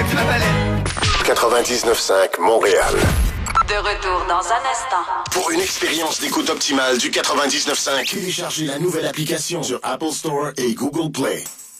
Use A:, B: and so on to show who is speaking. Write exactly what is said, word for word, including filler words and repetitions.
A: que tu m'appelais.
B: quatre-vingt-dix-neuf cinq Montréal.
C: De retour dans un instant.
B: Pour une expérience d'écoute optimale du quatre-vingt-dix-neuf cinq, téléchargez la nouvelle application sur Apple Store et Google Play.